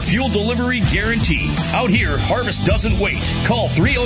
or fuel delivery guarantee. Out here, harvest doesn't wait. Call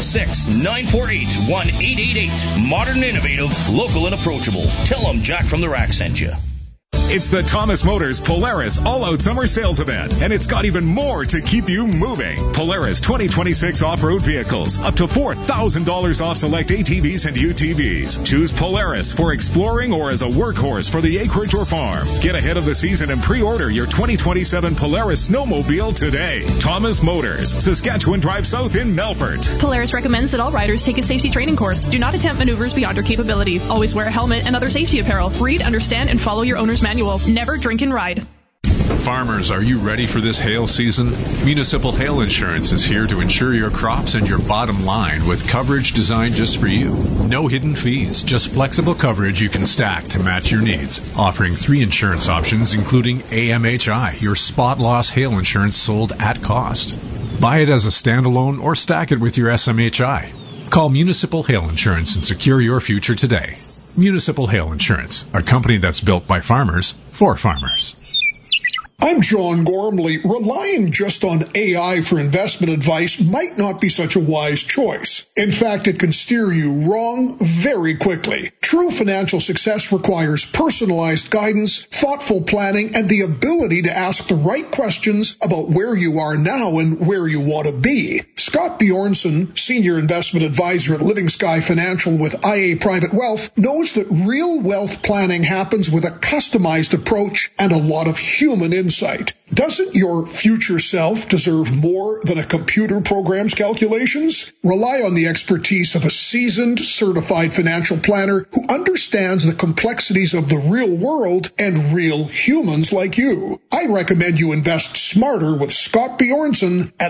306-948-1888. Modern, innovative, local, and approachable. Tell them Jack from the Rack sent you. It's the Thomas Motors Polaris All-Out Summer Sales Event, and it's got even more to keep you moving. Polaris 2026 off-road vehicles, up to $4,000 off select ATVs and UTVs. Choose Polaris for exploring or as a workhorse for the acreage or farm. Get ahead of the season and pre-order your 2027 Polaris snowmobile today. Thomas Motors, Saskatchewan Drive South in Melfort. Polaris recommends that all riders take a safety training course. Do not attempt maneuvers beyond your capability. Always wear a helmet and other safety apparel. Read, understand, and follow your owner's manual. Never drink and ride. Farmers, are you ready for this hail season? Municipal Hail Insurance is here to insure your crops and your bottom line with coverage designed just for you. No hidden fees, just flexible coverage you can stack to match your needs. Offering 3 insurance options, including AMHI, your spot loss hail insurance sold at cost. Buy it as a standalone or stack it with your SMHI. Call Municipal Hail Insurance and secure your future today. Municipal Hail Insurance, a company that's built by farmers for farmers. I'm John Gormley. Relying just on AI for investment advice might not be such a wise choice. In fact, it can steer you wrong very quickly. True financial success requires personalized guidance, thoughtful planning, and the ability to ask the right questions about where you are now and where you want to be. Scott Bjornson, Senior Investment Advisor at Living Sky Financial with IA Private Wealth, knows that real wealth planning happens with a customized approach and a lot of human insight. Doesn't your future self deserve more than a computer program's calculations? Rely on the expertise of a seasoned, certified financial planner who understands the complexities of the real world and real humans like you. I recommend you invest smarter with Scott Bjornson at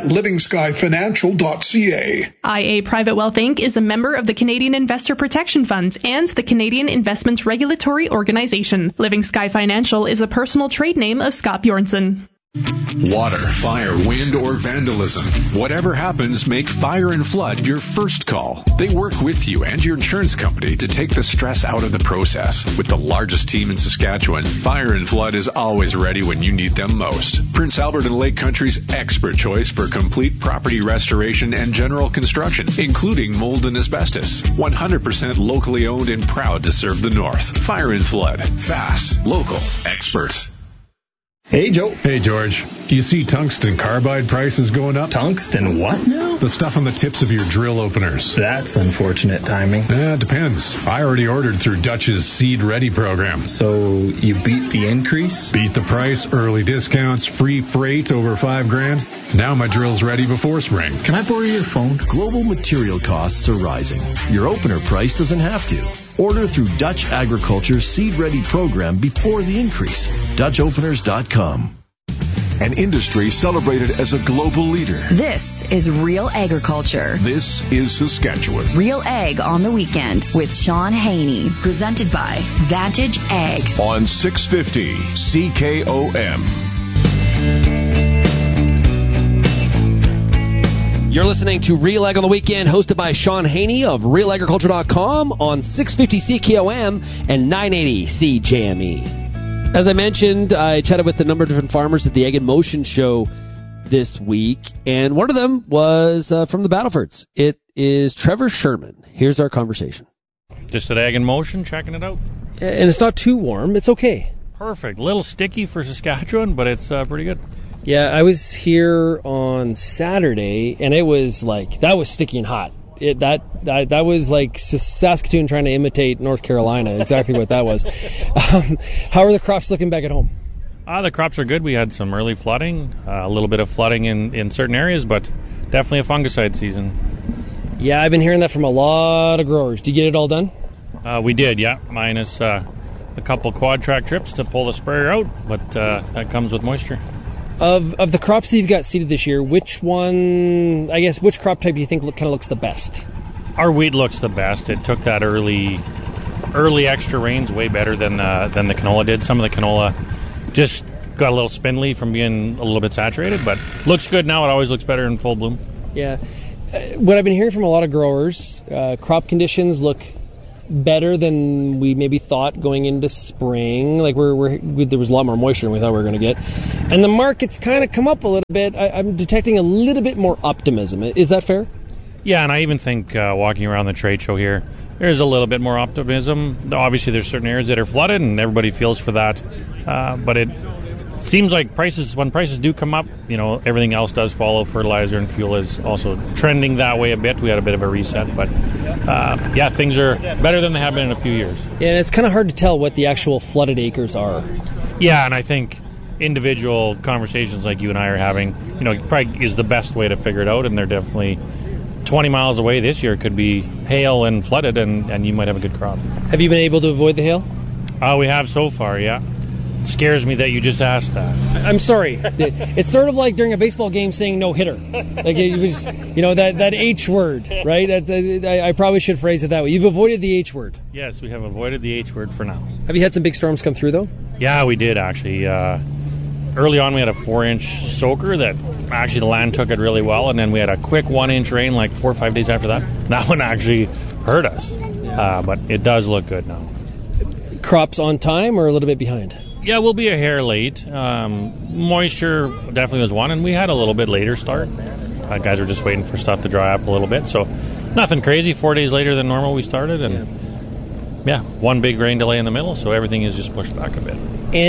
livingskyfinancial.ca. IA Private Wealth Inc. is a member of the Canadian Investor Protection Funds and the Canadian Investments Regulatory Organization. Living Sky Financial is a personal trade name of Scott Bjornson. Water, fire, wind, or vandalism. Whatever happens, make Fire and Flood your first call. They work with you and your insurance company to take the stress out of the process. With the largest team in Saskatchewan, Fire and Flood is always ready when you need them most. Prince Albert and Lake Country's expert choice for complete property restoration and general construction, including mold and asbestos. 100% locally owned and proud to serve the North. Fire and Flood. Fast, local, expert. Hey, Joe. Hey, George. Do you see tungsten carbide prices going up? Tungsten what now? The stuff on the tips of your drill openers. That's unfortunate timing. It depends. I already ordered through Dutch's Seed Ready program. So you beat the increase? Beat the price, early discounts, free freight over $5,000. Now my drill's ready before spring. Can I borrow your phone? Global material costs are rising. Your opener price doesn't have to. Order through Dutch Agriculture's Seed Ready program before the increase. DutchOpeners.com. An industry celebrated as a global leader. This is Real Agriculture. This is Saskatchewan. Real Ag on the Weekend with Sean Haney. Presented by Vantage Ag. On 650 CKOM. You're listening to Real Ag on the Weekend, hosted by Sean Haney of RealAgriculture.com on 650 CKOM and 980 CJME. As I mentioned, I chatted with a number of different farmers at the Ag in Motion show this week, and one of them was from the Battlefords. It is Trevor Sherman. Here's our conversation. Just at Ag in Motion, checking it out. And it's not too warm. It's okay. Perfect. A little sticky for Saskatchewan, but it's pretty good. Yeah, I was here on Saturday, and it was like, that was sticky and hot. That was like Saskatoon trying to imitate North Carolina. Exactly what that was. How are the crops looking back at home? The crops are good. We had some early flooding, a little bit of flooding in certain areas, but definitely a fungicide season. Yeah, I've been hearing that from a lot of growers. Did you get it all done? We did, yeah. Minus a couple quad track trips to pull the sprayer out, but that comes with moisture. Of the crops that you've got seeded this year, which crop type do you think kind of looks the best? Our wheat looks the best. It took that early extra rains way better than the canola did. Some of the canola just got a little spindly from being a little bit saturated, but looks good now. It always looks better in full bloom. Yeah. What I've been hearing from a lot of growers, crop conditions look better than we maybe thought going into spring. Like there was a lot more moisture than we thought we were going to get. And the market's kind of come up a little bit. I'm detecting a little bit more optimism. Is that fair? Yeah, and I even think walking around the trade show here, there's a little bit more optimism. Obviously, there's certain areas that are flooded, and everybody feels for that. But it seems like when prices do come up, everything else does follow. Fertilizer and fuel is also trending that way a bit. We had a bit of a reset, but things are better than they have been in a few years. Yeah, and it's kind of hard to tell what the actual flooded acres are. Yeah, and I think individual conversations like you and I are having, probably is the best way to figure it out, and they're definitely 20 miles away this year. It could be hail and flooded, and you might have a good crop. Have you been able to avoid the hail? We have so far, yeah. It scares me that you just asked that. I'm sorry. It's sort of like during a baseball game saying no hitter. Like it was, that H word, right? I probably should phrase it that way. You've avoided the H word. Yes, we have avoided the H word for now. Have you had some big storms come through, though? Yeah, we did, actually. Early on, we had a 4-inch soaker that actually the land took it really well, and then we had a quick 1-inch rain like 4 or 5 days after that. That one actually hurt us, but it does look good now. Crops on time or a little bit behind? Yeah, we'll be a hair late. Moisture definitely was one, and we had a little bit later start. Guys are just waiting for stuff to dry up a little bit, so nothing crazy. 4 days later than normal we started, and one big rain delay in the middle, so everything is just pushed back a bit.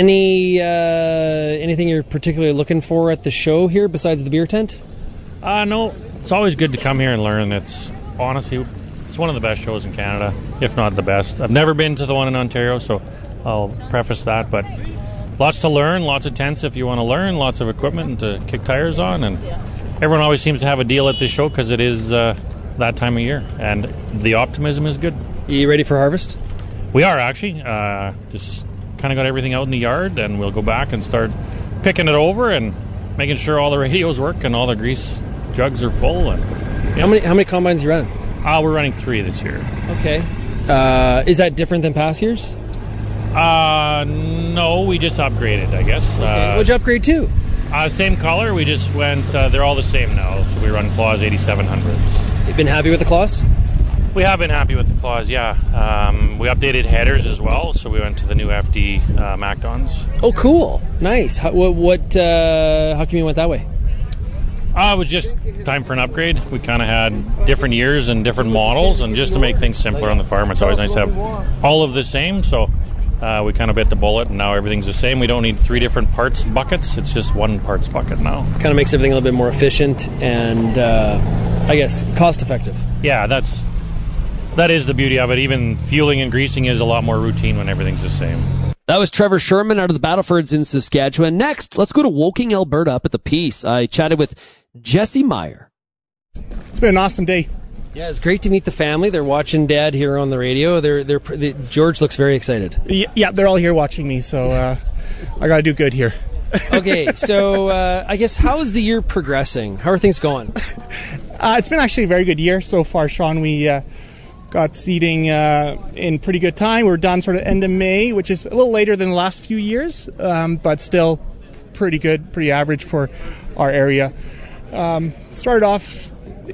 Anything you're particularly looking for at the show here besides the beer tent? No, it's always good to come here and learn. It's honestly, it's one of the best shows in Canada, if not the best. I've never been to the one in Ontario, so I'll preface that, but lots to learn, lots of tents if you want to learn, lots of equipment to kick tires on, and everyone always seems to have a deal at this show because it is that time of year, and the optimism is good. You ready for harvest? We are actually. Just kind of got everything out in the yard, and we'll go back and start picking it over and making sure all the radios work and all the grease jugs are full. And how many combines are you running? We're running 3 this year. Okay. Is that different than past years? No, we just upgraded, I guess. Okay. What'd you upgrade to? Same color. We just went. They're all the same now, so we run Claws 8700s. You've been happy with the Claws? We have been happy with the Claws, yeah. We updated headers as well, so we went to the new FD MacDons. Oh, cool. Nice. How come you went that way? It was just time for an upgrade. We kind of had different years and different models, and just to make things simpler on the farm, it's always nice to have all of the same, so we kind of bit the bullet, and now everything's the same. We don't need 3 different parts buckets. It's just 1 parts bucket now. Kind of makes everything a little bit more efficient and, I guess, cost-effective. Yeah, that is the beauty of it. Even fueling and greasing is a lot more routine when everything's the same. That was Trevor Sherman out of the Battlefords in Saskatchewan. Next, let's go to Woking, Alberta, up at the Peace. I chatted with Jesse Meyer. It's been an awesome day. Yeah, it's great to meet the family. They're watching Dad here on the radio. George looks very excited. Yeah, they're all here watching me, so I got to do good here. Okay, so I guess how is the year progressing? How are things going? It's been actually a very good year so far, Sean. We got seeding in pretty good time. We're done sort of end of May, which is a little later than the last few years, but still pretty good, pretty average for our area. Started off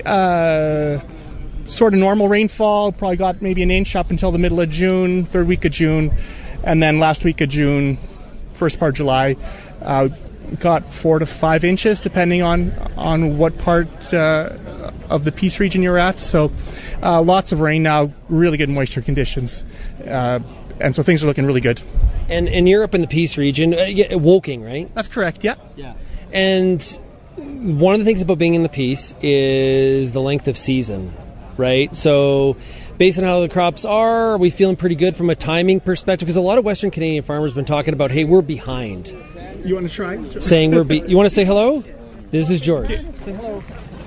sort of normal rainfall, probably got maybe an inch up until the middle of June, 3rd week of June, and then last week of June, first part of July, got 4 to 5 inches depending on what part of the Peace region you're at. So lots of rain now, really good moisture conditions, and so things are looking really good. And you're up in the Peace region, Woking, right? That's correct, yeah. And one of the things about being in the Peace is the length of season, right? So based on how the crops are we feeling pretty good from a timing perspective? Because a lot of Western Canadian farmers have been talking about, hey, we're behind. You want to try? Saying you want to say hello? This is George. Say hello.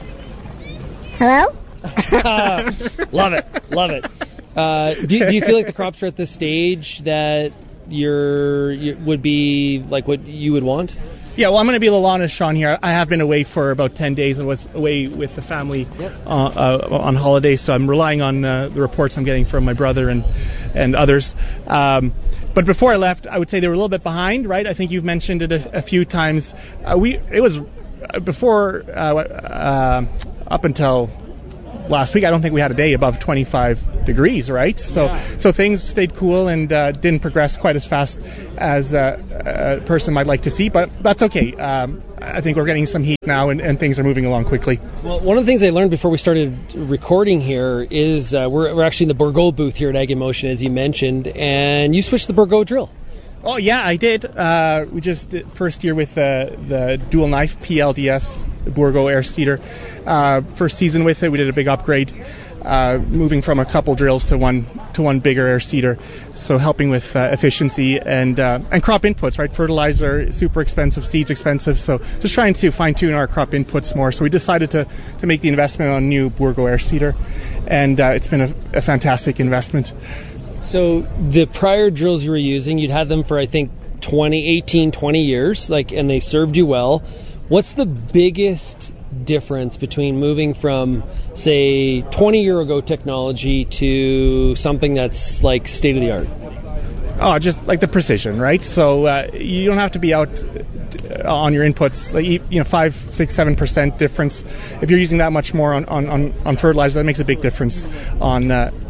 Hello? Love it. Do you feel like the crops are at this stage that you would be like what you would want? Yeah, well, I'm going to be a little honest, Sean, here. I have been away for about 10 days and was away with the family on holiday, so I'm relying on the reports I'm getting from my brother and others. But before I left, I would say they were a little bit behind, right? I think you've mentioned it a few times. It was before, up until last week, I don't think we had a day above 25 degrees, right? So things stayed cool and didn't progress quite as fast as a person might like to see, but that's okay. I think we're getting some heat now, and things are moving along quickly. Well, one of the things I learned before we started recording here is we're actually in the Bourgault booth here at Ag in Motion, as you mentioned, and you switched the Bourgault drill. Oh, yeah, I did. We just did first year with the dual knife PLDS Bourgault air seeder. First season with it, we did a big upgrade, moving from a couple drills to one bigger air seeder. So helping with efficiency and crop inputs, right? Fertilizer is super expensive, seeds expensive. So just trying to fine tune our crop inputs more. So we decided to make the investment on a new Bourgault air seeder, and it's been a fantastic investment. So the prior drills you were using, you'd had them for, I think, 20 years, and they served you well. What's the biggest difference between moving from, say, 20-year-ago technology to something that's like state-of-the-art? Oh, just like the precision, right? So you don't have to be out on your inputs, 5, 6, 7% difference. If you're using that much more on fertilizer, that makes a big difference on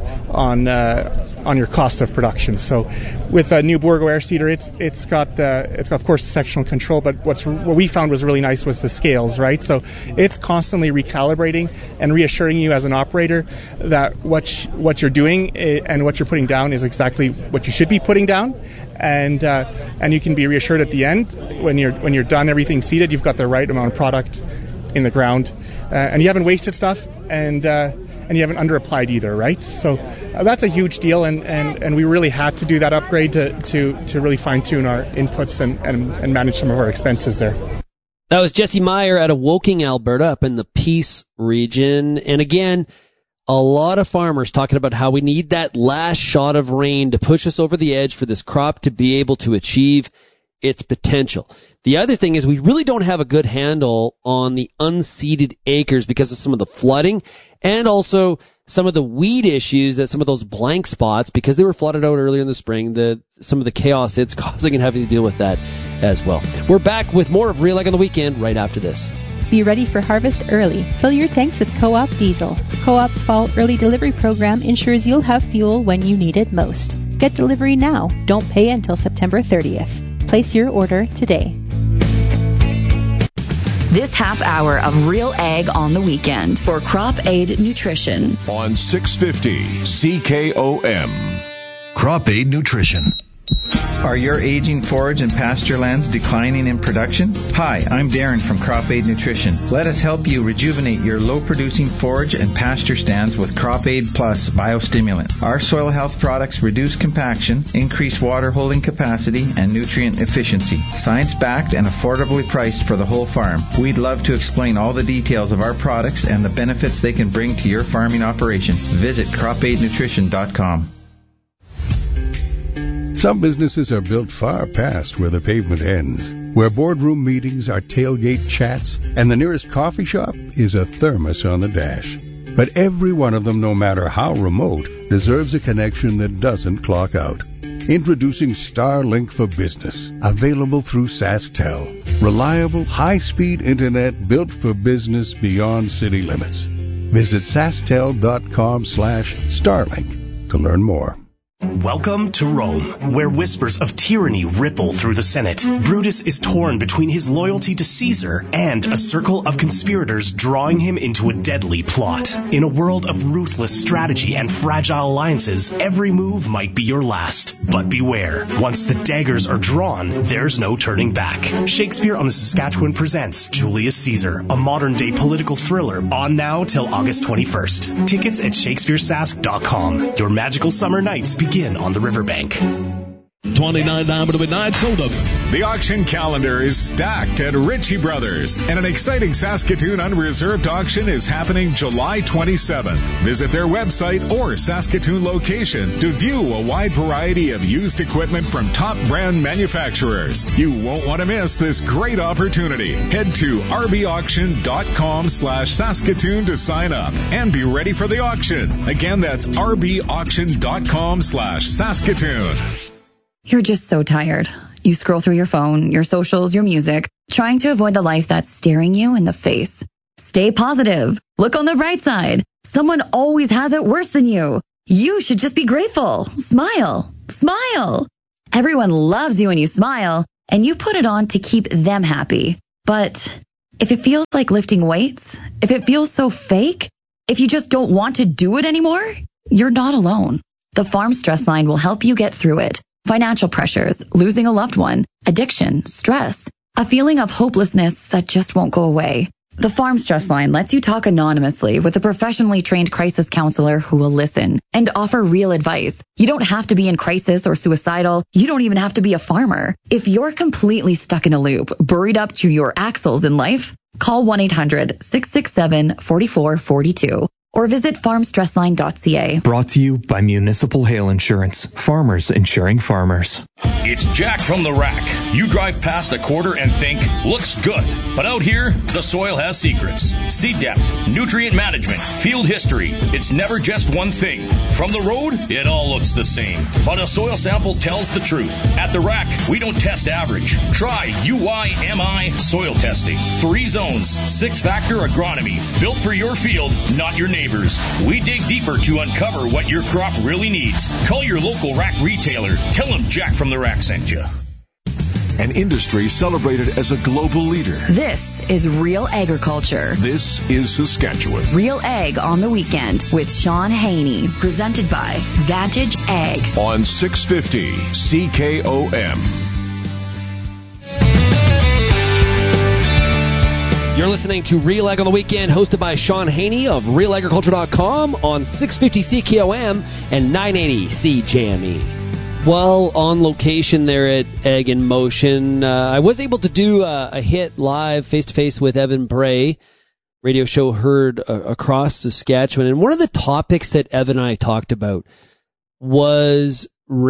your cost of production. So with a new Bourgault air seeder, it's got of course sectional control, but what we found was really nice was the scales, right? So it's constantly recalibrating and reassuring you as an operator that what you're doing and what you're putting down is exactly what you should be putting down, and you can be reassured at the end when you're done, everything seeded, you've got the right amount of product in the ground, and you haven't wasted stuff, and you haven't underapplied either, right? So that's a huge deal, and we really had to do that upgrade to really fine-tune our inputs and manage some of our expenses there. That was Jesse Meyer out of Woking, Alberta, up in the Peace region. And again, a lot of farmers talking about how we need that last shot of rain to push us over the edge for this crop to be able to achieve its potential. The other thing is we really don't have a good handle on the unseeded acres because of some of the flooding and also some of the weed issues at some of those blank spots because they were flooded out earlier in the spring, some of the chaos it's causing and having to deal with that as well. We're back with more of Real Ag on the Weekend right after this. Be ready for harvest early. Fill your tanks with Co-op diesel. Co-op's fall early delivery program ensures you'll have fuel when you need it most. Get delivery now. Don't pay until September 30th. Place your order today. This half hour of Real Ag on the Weekend for Crop Aid Nutrition. On 650 CKOM. Crop Aid Nutrition. Are your aging forage and pasture lands declining in production? Hi, I'm Darren from Crop Aid Nutrition. Let us help you rejuvenate your low-producing forage and pasture stands with Crop Aid Plus Biostimulant. Our soil health products reduce compaction, increase water holding capacity, and nutrient efficiency. Science-backed and affordably priced for the whole farm. We'd love to explain all the details of our products and the benefits they can bring to your farming operation. Visit cropaidnutrition.com. Some businesses are built far past where the pavement ends, where boardroom meetings are tailgate chats, and the nearest coffee shop is a thermos on the dash. But every one of them, no matter how remote, deserves a connection that doesn't clock out. Introducing Starlink for Business, available through SaskTel. Reliable, high-speed internet built for business beyond city limits. Visit SaskTel.com/Starlink to learn more. Welcome to Rome, where whispers of tyranny ripple through the Senate. Brutus is torn between his loyalty to Caesar and a circle of conspirators drawing him into a deadly plot. In a world of ruthless strategy and fragile alliances, every move might be your last. But beware, once the daggers are drawn, there's no turning back. Shakespeare on the Saskatchewan presents Julius Caesar, a modern-day political thriller, on now till August 21st. Tickets at shakespearesask.com. Your magical summer nights begin on the riverbank. 29 diameter midnight sold up. The auction calendar is stacked at Ritchie Brothers, and an exciting Saskatoon unreserved auction is happening July 27th. Visit their website or Saskatoon location to view a wide variety of used equipment from top brand manufacturers. You won't want to miss this great opportunity. Head to rbauction.com/Saskatoon to sign up and be ready for the auction. Again, that's rbauction.com/Saskatoon. You're just so tired. You scroll through your phone, your socials, your music, trying to avoid the life that's staring you in the face. Stay positive. Look on the bright side. Someone always has it worse than you. You should just be grateful. Smile. Smile. Everyone loves you when you smile, and you put it on to keep them happy. But if it feels like lifting weights, if it feels so fake, if you just don't want to do it anymore, you're not alone. The Farm Stress Line will help you get through it. Financial pressures, losing a loved one, addiction, stress, a feeling of hopelessness that just won't go away. The Farm Stress Line lets you talk anonymously with a professionally trained crisis counselor who will listen and offer real advice. You don't have to be in crisis or suicidal. You don't even have to be a farmer. If you're completely stuck in a loop, buried up to your axles in life, call 1-800-667-4442 or visit farmstressline.ca. Brought to you by Municipal Hail Insurance. Farmers insuring farmers. It's Jack from the Rack. You drive past a quarter and think, looks good. But out here, the soil has secrets. Seed depth, nutrient management, field history. It's never just one thing. From the road, it all looks the same. But a soil sample tells the truth. At the Rack, we don't test average. Try UIMI soil testing. 3 zones, 6-factor agronomy. Built for your field, not your neighbor's. We dig deeper to uncover what your crop really needs. Call your local Rack retailer. Tell them Jack from the Rack sent you. An industry celebrated as a global leader. This is Real Agriculture. This is Saskatchewan. Real Ag on the Weekend with Sean Haney. Presented by Vantage Ag. On 650 CKOM. You're listening to Real Ag on the Weekend, hosted by Sean Haney of RealAgriculture.com on 650 CKOM and 980 CJME. Well, on location there at Ag in Motion, I was able to do a hit live face-to-face with Evan Bray, radio show heard across Saskatchewan. And one of the topics that Evan and I talked about was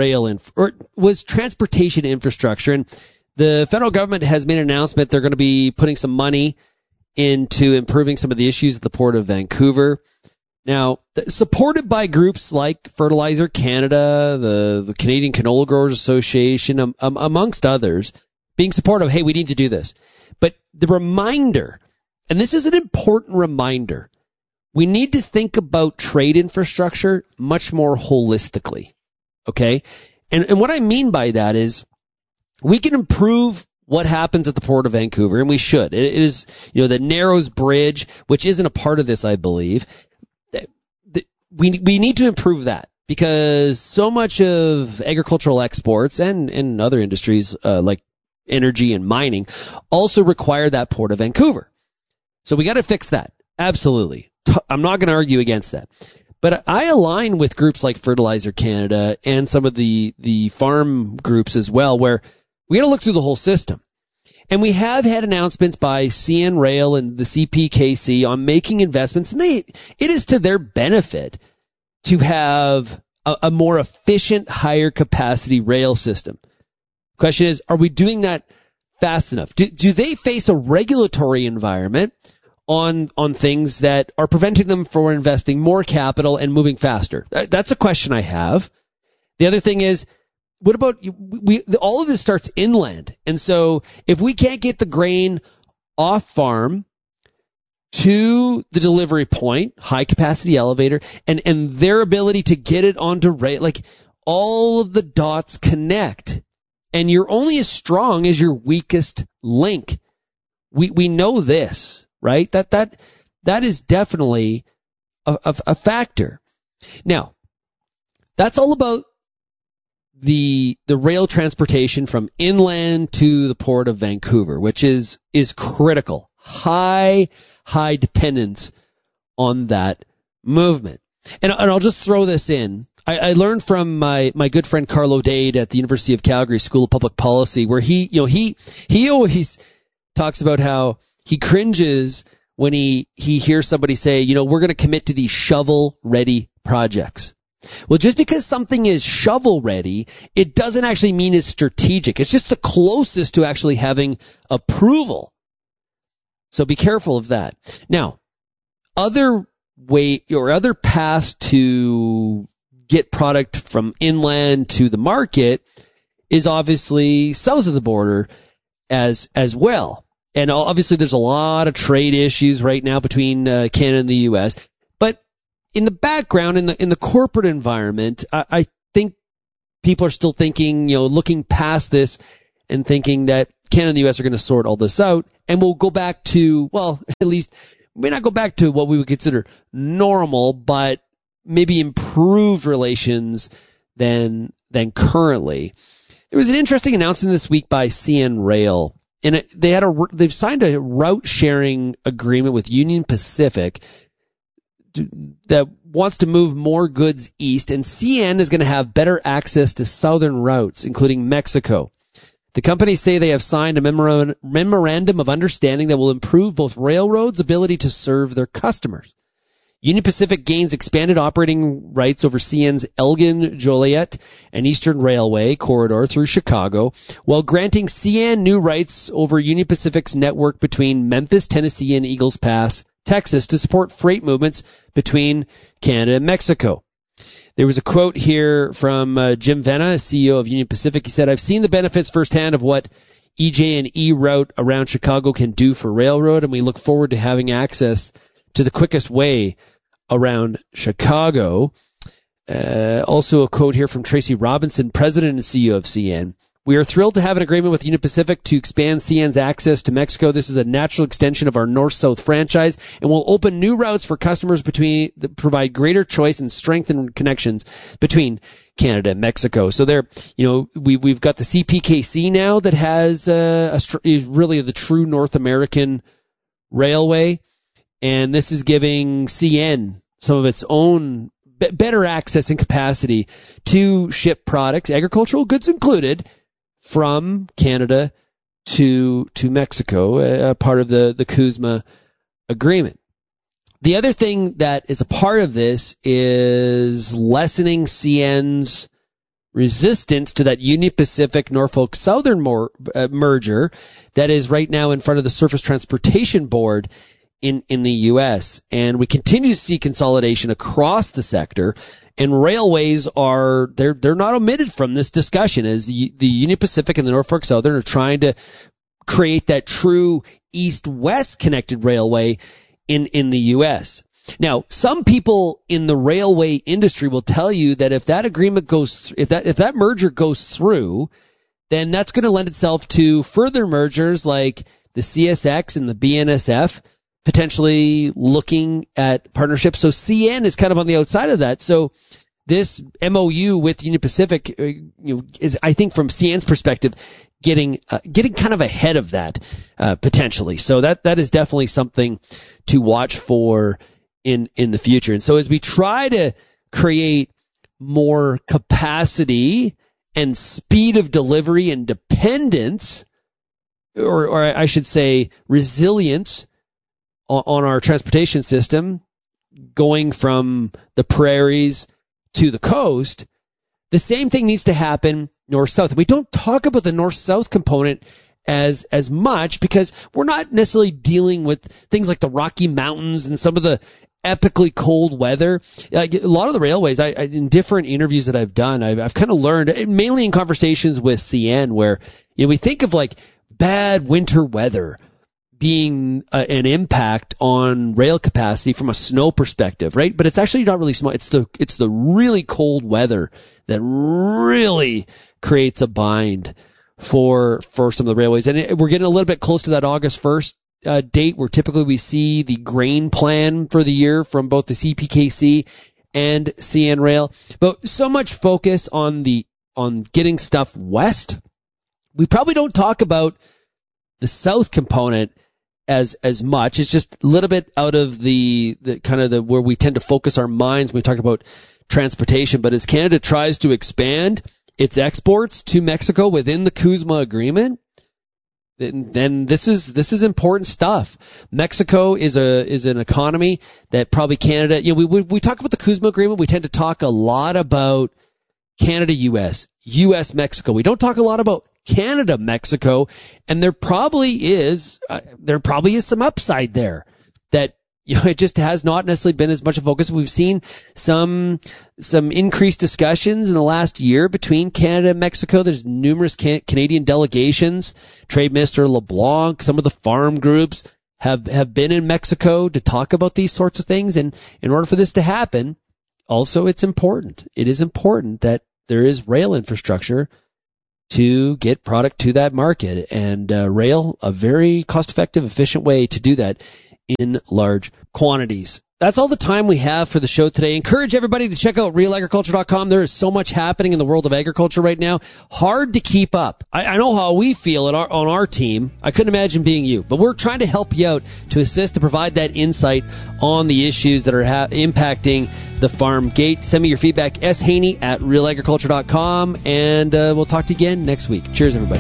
was transportation infrastructure. And the federal government has made an announcement they're going to be putting some money into improving some of the issues at the Port of Vancouver. Now, supported by groups like Fertilizer Canada, the Canadian Canola Growers Association, amongst others, being supportive, hey, we need to do this. But the reminder, and this is an important reminder, we need to think about trade infrastructure much more holistically, okay? And what I mean by that is we can improve what happens at the Port of Vancouver, and we should. It is, the Narrows Bridge, which isn't a part of this, I believe. We need to improve that because so much of agricultural exports and other industries like energy and mining also require that Port of Vancouver. So we got to fix that. Absolutely. I'm not going to argue against that. But I align with groups like Fertilizer Canada and some of the farm groups as well, where we got to look through the whole system. And we have had announcements by CN Rail and the CPKC on making investments, and it is to their benefit to have a more efficient, higher capacity rail system. Question is, are we doing that fast enough? Do they face a regulatory environment on things that are preventing them from investing more capital and moving faster? That's a question I have. The other thing is, what about all of this starts inland, and so if we can't get the grain off farm to the delivery point, high capacity elevator, and their ability to get it onto rail, like all of the dots connect, and you're only as strong as your weakest link. We know this, right? That is definitely a factor. Now, that's all about the rail transportation from inland to the Port of Vancouver, which is critical. High dependence on that movement. And I'll just throw this in. I learned from my good friend Carlo Dade at the University of Calgary School of Public Policy, where he always talks about how he cringes when he hears somebody say, we're going to commit to these shovel-ready projects. Well, just because something is shovel-ready, it doesn't actually mean it's strategic. It's just the closest to actually having approval. So be careful of that. Now, other paths to get product from inland to the market is obviously south of the border as well. And obviously there's a lot of trade issues right now between Canada and the U.S. But in the background, in the corporate environment, I think people are still thinking, looking past this and thinking that Canada and the U.S. are going to sort all this out, and we'll go back to, well, at least may not go back to what we would consider normal, but maybe improved relations than currently. There was an interesting announcement this week by CN Rail, and they've signed a route sharing agreement with Union Pacific that wants to move more goods east, and CN is going to have better access to southern routes, including Mexico. The companies say they have signed a memorandum of understanding that will improve both railroads' ability to serve their customers. Union Pacific gains expanded operating rights over CN's Elgin, Joliet, and Eastern Railway corridor through Chicago, while granting CN new rights over Union Pacific's network between Memphis, Tennessee, and Eagles Pass, Texas, to support freight movements between Canada and Mexico. There was a quote here from Jim Vena, CEO of Union Pacific. He said, "I've seen the benefits firsthand of what EJ&E route around Chicago can do for railroad, and we look forward to having access to the quickest way around Chicago." Also a quote here from Tracy Robinson, President and CEO of CN. "We are thrilled to have an agreement with Union Pacific to expand CN's access to Mexico. This is a natural extension of our North-South franchise and will open new routes for customers that provide greater choice and strengthen connections between Canada and Mexico." So there, we've got the CPKC now that has is really the true North American railway, and this is giving CN some of its own better access and capacity to ship products, agricultural goods included, from Canada to Mexico, part of the CUSMA agreement. The other thing that is a part of this is lessening CN's resistance to that Union Pacific Norfolk Southern merger that is right now in front of the Surface Transportation Board in the U.S. And we continue to see consolidation across the sector. And railways they're not omitted from this discussion, as the Union Pacific and the Norfolk Southern are trying to create that true east-west connected railway in the U.S. Now, some people in the railway industry will tell you that if that agreement if that merger goes through, then that's going to lend itself to further mergers like the CSX and the BNSF, potentially looking at partnerships. So CN is kind of on the outside of that. So this MOU with Union Pacific, is, I think, from CN's perspective, getting kind of ahead of that potentially. So that is definitely something to watch for in the future. And so as we try to create more capacity and speed of delivery and dependence, or I should say resilience, on our transportation system, going from the prairies to the coast, the same thing needs to happen north-south. We don't talk about the north-south component as much because we're not necessarily dealing with things like the Rocky Mountains and some of the epically cold weather. Like a lot of the railways, in different interviews that I've done, I've kind of learned, mainly in conversations with CN, where we think of like bad winter weather being an impact on rail capacity from a snow perspective, right? But it's actually not really snow. It's the really cold weather that really creates a bind for some of the railways. And we're getting a little bit close to that August 1st date where typically we see the grain plan for the year from both the CPKC and CN Rail. But so much focus on getting stuff west. We probably don't talk about the south component as much. It's just a little bit out of the kind of the where we tend to focus our minds when we talk about transportation. But as Canada tries to expand its exports to Mexico within the CUSMA agreement, then this is important stuff. Mexico is an economy that probably Canada, we talk about the CUSMA agreement, we tend to talk a lot about Canada, US, Mexico. We don't talk a lot about Canada, Mexico, and there probably is some upside there that it just has not necessarily been as much a focus. We've seen some increased discussions in the last year between Canada and Mexico. There's numerous Canadian delegations. Trade Minister LeBlanc, some of the farm groups have been in Mexico to talk about these sorts of things. And in order for this to happen, also it is important that there is rail infrastructure to get product to that market. And rail, a very cost-effective, efficient way to do that in large quantities. That's all the time we have for the show today. Encourage everybody to check out realagriculture.com. There is so much happening in the world of agriculture right now. Hard to keep up. I know how we feel on our team. I couldn't imagine being you. But we're trying to help you out to assist to provide that insight on the issues that are impacting the farm gate. Send me your feedback, shaney@realagriculture.com. And we'll talk to you again next week. Cheers, everybody.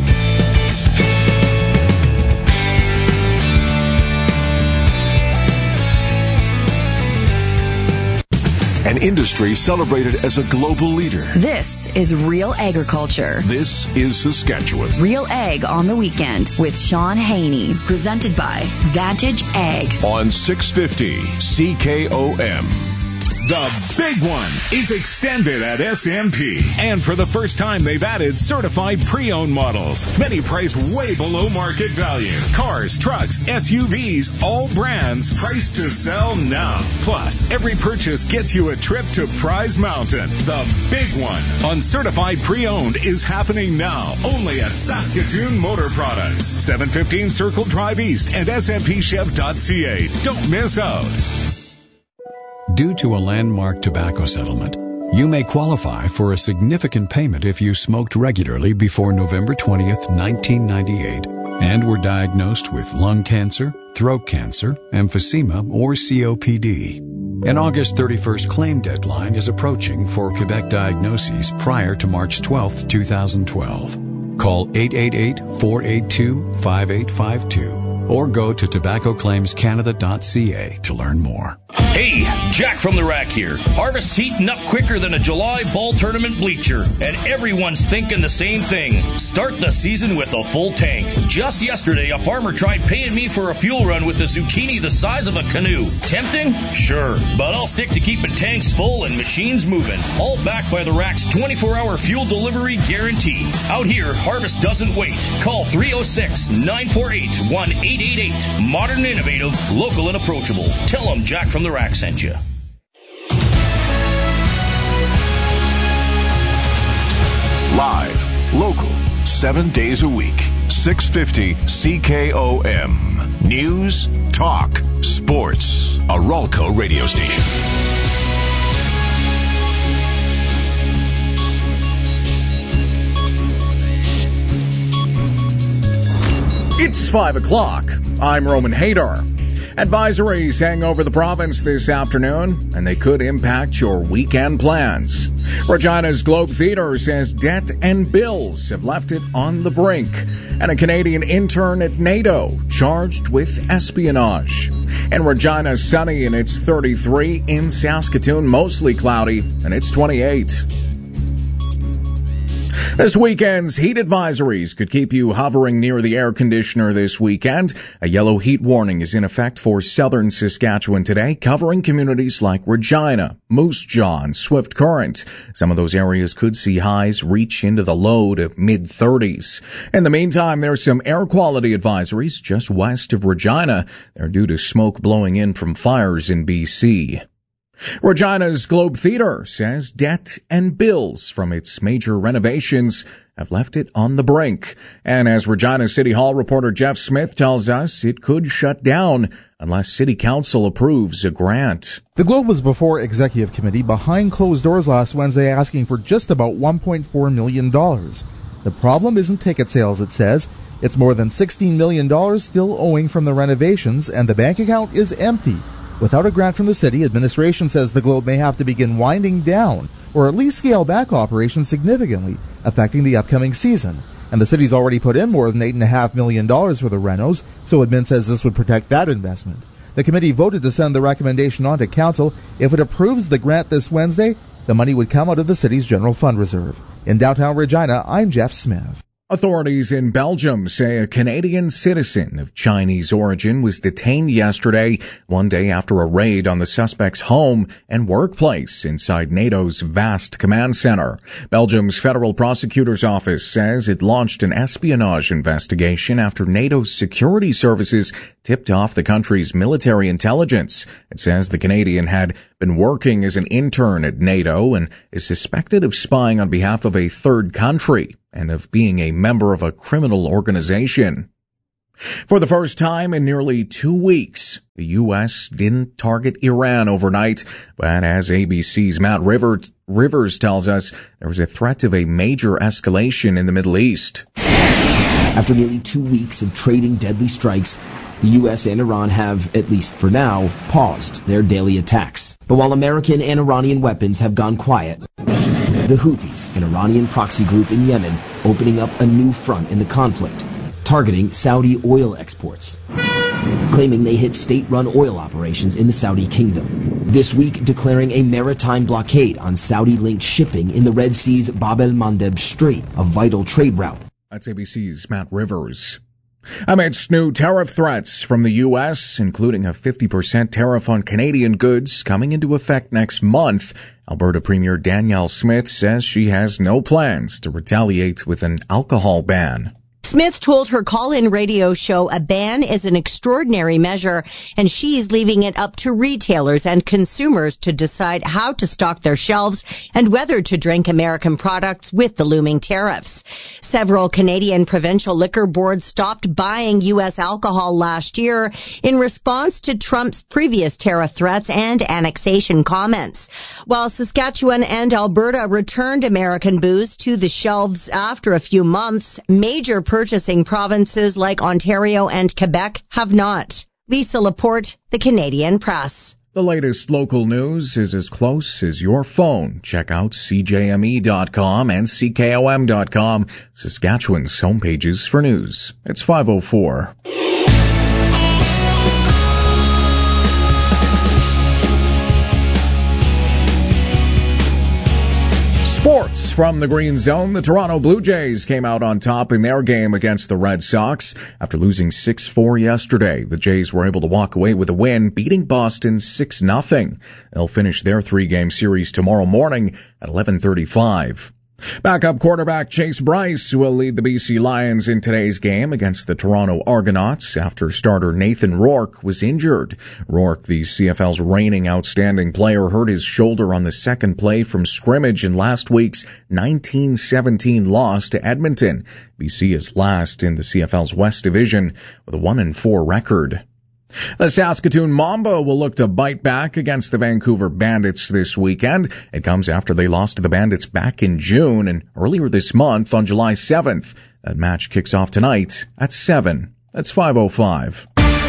An industry celebrated as a global leader. This is Real Agriculture. This is Saskatchewan. Real Ag on the Weekend with Sean Haney. Presented by Vantage Ag. On 650 CKOM. The big one is extended at SMP. And for the first time, they've added certified pre-owned models. Many priced way below market value. Cars, trucks, SUVs, all brands priced to sell now. Plus, every purchase gets you a trip to Prize Mountain. The big one on certified pre-owned is happening now. Only at Saskatoon Motor Products. 715 Circle Drive East and SMPChev.ca. Don't miss out. Due to a landmark tobacco settlement, you may qualify for a significant payment if you smoked regularly before November 20th, 1998, and were diagnosed with lung cancer, throat cancer, emphysema, or COPD. An August 31st claim deadline is approaching for Quebec diagnoses prior to March 12th, 2012. Call 888-482-5852 or go to tobaccoclaimscanada.ca to learn more. Hey, Jack from the Rack here. Harvest's heating up quicker than a July ball tournament bleacher, and everyone's thinking the same thing. Start the season with a full tank. Just yesterday, a farmer tried paying me for a fuel run with a zucchini the size of a canoe. Tempting? Sure. But I'll stick to keeping tanks full and machines moving. All backed by the Rack's 24-hour fuel delivery guarantee. Out here, Harvest doesn't wait. Call 306-948-1888. Modern, innovative, local, and approachable. Tell them Jack from the Rack sent you. Live, local, 7 days a week. 650 CKOM. News, talk, sports. A Ralco radio station. It's 5 o'clock. I'm Roman Hadar. Advisories hang over the province this afternoon, and they could impact your weekend plans. Regina's Globe Theatre says debt and bills have left it on the brink, and a Canadian intern at NATO charged with espionage. In Regina, sunny and it's 33. In Saskatoon, mostly cloudy and it's 28. This weekend's heat advisories could keep you hovering near the air conditioner this weekend. A yellow heat warning is in effect for southern Saskatchewan today, covering communities like Regina, Moose Jaw, and Swift Current. Some of those areas could see highs reach into the low to mid-30s. In the meantime, there's some air quality advisories just west of Regina. They're due to smoke blowing in from fires in BC. Regina's Globe Theatre says debt and bills from its major renovations have left it on the brink. And as Regina City Hall reporter Jeff Smith tells us, it could shut down unless City Council approves a grant. The Globe was before Executive Committee behind closed doors last Wednesday asking for just about $1.4 million. The problem isn't ticket sales, it says. It's more than $16 million still owing from the renovations, and the bank account is empty. Without a grant from the city, administration says the Globe may have to begin winding down or at least scale back operations significantly, affecting the upcoming season. And the city's already put in more than $8.5 million for the renos, so admin says this would protect that investment. The committee voted to send the recommendation on to council. If it approves the grant this Wednesday, the money would come out of the city's general fund reserve. In downtown Regina, I'm Jeff Smith. Authorities in Belgium say a Canadian citizen of Chinese origin was detained yesterday, one day after a raid on the suspect's home and workplace inside NATO's vast command center. Belgium's Federal Prosecutor's Office says it launched an espionage investigation after NATO's security services tipped off the country's military intelligence. It says the Canadian had been working as an intern at NATO and is suspected of spying on behalf of a third country and of being a member of a criminal organization. For the first time in nearly 2 weeks, the U.S. didn't target Iran overnight, but as ABC's Matt Rivers tells us, there was a threat of a major escalation in the Middle East. After nearly 2 weeks of trading deadly strikes, the U.S. and Iran have, at least for now, paused their daily attacks. But while American and Iranian weapons have gone quiet, the Houthis, an Iranian proxy group in Yemen, opening up a new front in the conflict, targeting Saudi oil exports, claiming they hit state-run oil operations in the Saudi kingdom. This week, declaring a maritime blockade on Saudi-linked shipping in the Red Sea's Bab el-Mandeb Strait, a vital trade route. That's ABC's Matt Rivers. Amidst new tariff threats from the U.S., including a 50% tariff on Canadian goods coming into effect next month, Alberta Premier Danielle Smith says she has no plans to retaliate with an alcohol ban. Smith told her call-in radio show a ban is an extraordinary measure, and she's leaving it up to retailers and consumers to decide how to stock their shelves and whether to drink American products with the looming tariffs. Several Canadian provincial liquor boards stopped buying U.S. alcohol last year in response to Trump's previous tariff threats and annexation comments. While Saskatchewan and Alberta returned American booze to the shelves after a few months, major purchasing provinces like Ontario and Quebec have not. Lisa Laporte, The Canadian Press. The latest local news is as close as your phone. Check out CJME.com and CKOM.com, Saskatchewan's homepages for news. It's 5:04. Sports from the Green Zone. The Toronto Blue Jays came out on top in their game against the Red Sox. After losing 6-4 yesterday, the Jays were able to walk away with a win, beating Boston 6-0. They'll finish their 3-game series tomorrow morning at 11:35. Backup quarterback Chase Bryce will lead the BC Lions in today's game against the Toronto Argonauts after starter Nathan Rourke was injured. Rourke, the CFL's reigning outstanding player, hurt his shoulder on the second play from scrimmage in last week's 19-17 loss to Edmonton. BC is last in the CFL's West Division with a 1-4 record. The Saskatoon Mamba will look to bite back against the Vancouver Bandits this weekend. It comes after they lost to the Bandits back in June and earlier this month on July 7th. That match kicks off tonight at 7. That's 5:05.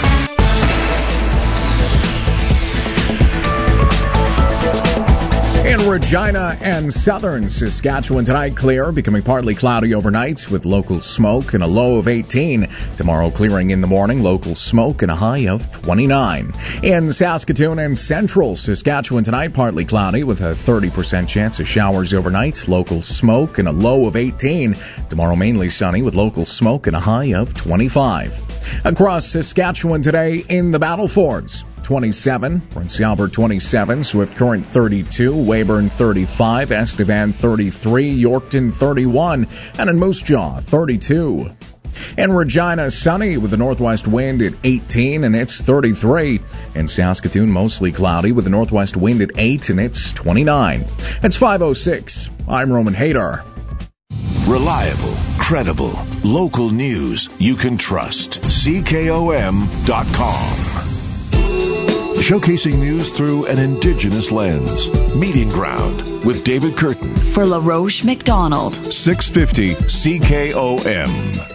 In Regina and southern Saskatchewan tonight, clear, becoming partly cloudy overnight with local smoke and a low of 18. Tomorrow, clearing in the morning, local smoke and a high of 29. In Saskatoon and central Saskatchewan tonight, partly cloudy with a 30% chance of showers overnight, local smoke and a low of 18. Tomorrow, mainly sunny with local smoke and a high of 25. Across Saskatchewan today in the Battlefords. 27, Prince Albert 27, Swift Current 32, Weyburn 35, Estevan 33, Yorkton 31, and in Moose Jaw 32. In Regina, sunny with a northwest wind at 18 and it's 33. In Saskatoon, mostly cloudy with a northwest wind at 8 and it's 29. It's 5:06. I'm Roman Hader. Reliable, credible, local news you can trust. CKOM.com. Showcasing news through an Indigenous lens. Meeting Ground with David Curtin. For LaRoche McDonald. 650 CKOM.